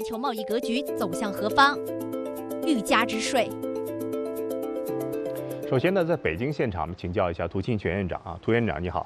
球贸易格局走向何方？欲加之税。 首先呢，在北京现场，我们请教一下涂庆全院长啊，涂院长你好。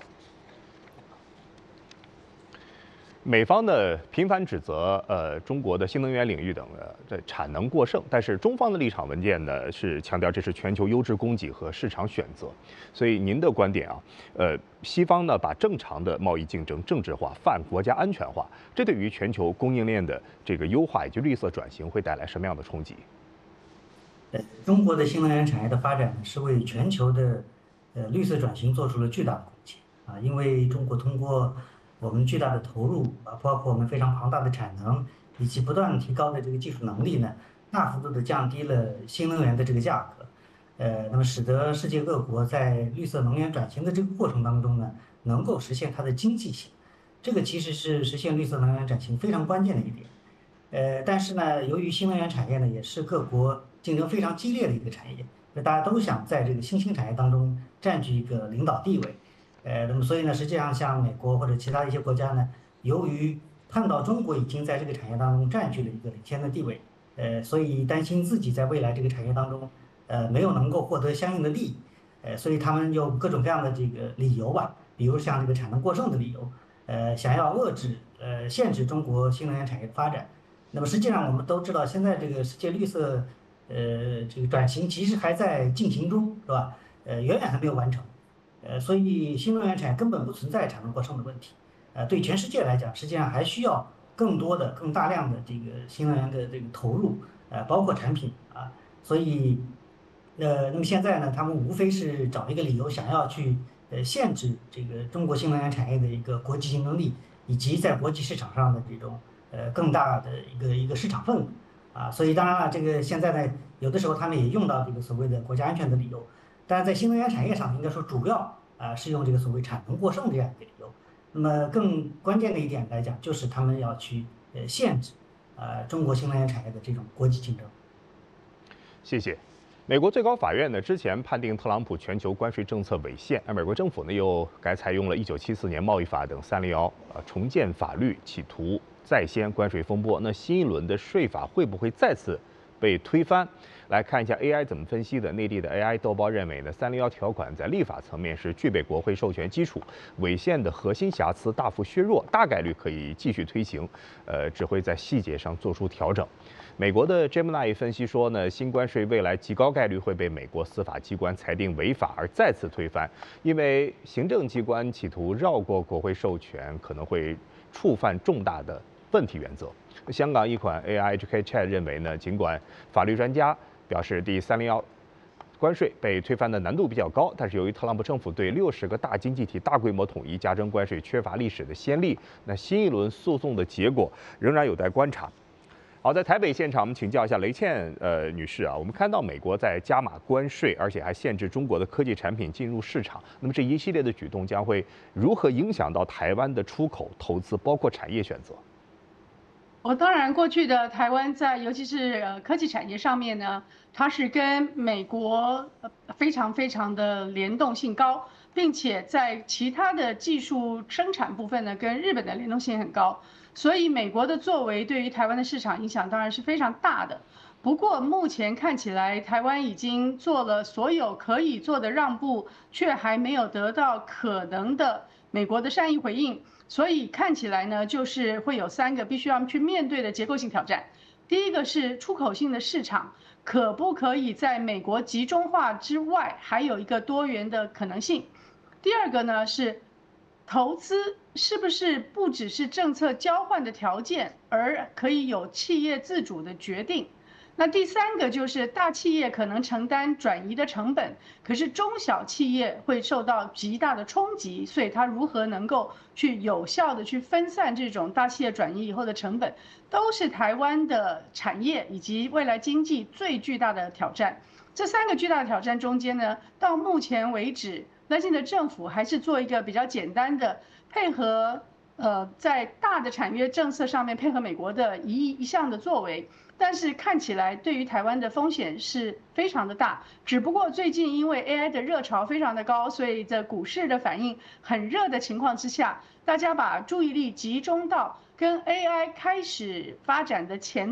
美方呢频繁指责中国的新能源领域等的产能过剩，但是中方的立场文件呢是强调这是全球优质供给和市场选择。所以您的观点啊，西方呢把正常的贸易竞争政治化、泛国家安全化，这对于全球供应链的这个优化以及绿色转型会带来什么样的冲击？ 中国的新能源产业的发展是为全球的绿色转型做出了巨大的贡献啊，因为中国通过我们巨大的投入啊，包括我们非常庞大的产能以及不断提高的这个技术能力呢，大幅度的降低了新能源的这个价格，那么使得世界各国在绿色能源转型的这个过程当中呢，能够实现它的经济性，这个其实是实现绿色能源转型非常关键的一点。但是呢，由于新能源产业呢，也是各国竞争非常激烈的一个产业，那大家都想在这个新兴产业当中占据一个领导地位。那么所以呢，实际上像美国或者其他一些国家呢，由于看到中国已经在这个产业当中占据了一个领先的地位，所以担心自己在未来这个产业当中，没有能够获得相应的利益，所以他们用各种各样的这个理由吧，比如像这个产能过剩的理由，想要遏制限制中国新能源产业的发展。那么实际上我们都知道，现在这个世界绿色这个转型其实还在进行中，是吧？远远还没有完成。所以新能源产业根本不存在产能过剩的问题。对全世界来讲，实际上还需要更多的、更大量的这个新能源的这个投入，包括产品啊。所以，那么现在呢，他们无非是找一个理由，想要去限制这个中国新能源产业的一个国际竞争力，以及在国际市场上的这种更大的一个市场份额啊。所以当然了，这个现在呢，有的时候他们也用到这个所谓的国家安全的理由。但是在新能源产业上，应该说主要是用这个所谓产能过剩这样一个理由。那么更关键的一点来讲，就是他们要去限制中国新能源产业的这种国际竞争。 谢谢。美国最高法院呢之前判定特朗普全球关税政策违宪，而美国政府呢又改采用了1974年贸易法等301重建法律，企图再掀关税风波。那新一轮的税法会不会再次被推翻？来看一下 AI 怎么分析的。内地的 AI 豆包认为呢，301条款在立法层面是具备国会授权基础，违宪的核心瑕疵大幅削弱，大概率可以继续推行，只会在细节上做出调整。美国的 Gemini 分析说呢，新关税未来极高概率会被美国司法机关裁定违法而再次推翻，因为行政机关企图绕过国会授权，可能会触犯重大的问题原则。香港一款 AI HK-Chat 认为呢，尽管法律专家表示第301关税被推翻的难度比较高，但是由于特朗普政府对60个大经济体大规模统一加征关税缺乏历史的先例，那新一轮诉讼的结果仍然有待观察。好，在台北现场，我们请教一下雷倩女士啊，我们看到美国在加码关税，而且还限制中国的科技产品进入市场，那么这一系列的举动将会如何影响到台湾的出口、投资，包括产业选择？ 当然，过去的台湾在尤其是科技产业上面呢，它是跟美国非常的联动性高，并且在其他的技术生产部分呢，跟日本的联动性很高。所以美国的作为对于台湾的市场影响当然是非常大的。不过目前看起来，台湾已经做了所有可以做的让步，却还没有得到可能的美国的善意回应。所以看起来呢，就是会有3个必须要去面对的结构性挑战。第一个是出口性的市场，可不可以在美国集中化之外，还有一个多元的可能性？第二个呢是投资是不是不只是政策交换的条件，而可以有企业自主的决定？那第3个就是大企业可能承担转移的成本，可是中小企业会受到极大的冲击，所以它如何能够去有效的去分散这种大企业转移以后的成本，都是台湾的产业以及未来经济最巨大的挑战。这3个巨大的挑战中间呢，到目前为止，赖清德政府还是做一个比较简单的配合，在大的产业政策上面配合美国的一项的作为。但是看起来对于台湾的风险是非常的大，只不过最近因为 AI 的热潮非常的高，所以在股市的反应很热的情况之下，大家把注意力集中到跟 AI 开始发展的前